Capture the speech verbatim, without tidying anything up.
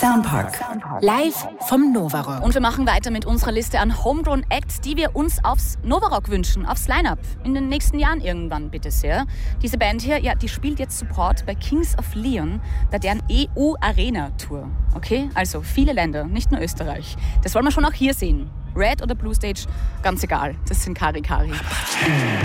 Soundpark. Live vom Novarock. Und wir machen weiter mit unserer Liste an Homegrown Acts, die wir uns aufs Novarock wünschen, aufs Line-Up. In den nächsten Jahren irgendwann, bitte sehr. Diese Band hier, ja, die spielt jetzt Support bei Kings of Leon, bei deren E U-Arena-Tour. Okay? Also viele Länder, nicht nur Österreich. Das wollen wir schon auch hier sehen. Red oder Blue Stage, ganz egal. Das sind Kari Kari.